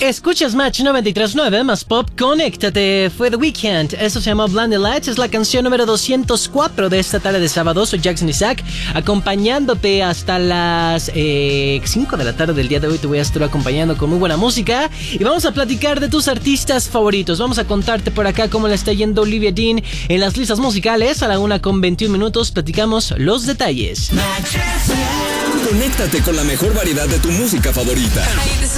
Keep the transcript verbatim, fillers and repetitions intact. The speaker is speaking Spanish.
Escuchas Match noventa y tres punto nueve más Pop, conéctate. Fue The Weeknd. Eso se llama Blinding Lights. Es la canción número doscientos cuatro de esta tarde de sábado. Soy Jackson Isaac, acompañándote hasta las eh, cinco de la tarde del día de hoy. Te voy a estar acompañando con muy buena música. Y vamos a platicar de tus artistas favoritos. Vamos a contarte por acá cómo le está yendo Olivia Dean en las listas musicales. A la una con veintiún minutos platicamos los detalles. Conéctate con la mejor variedad de tu música favorita. Hey, this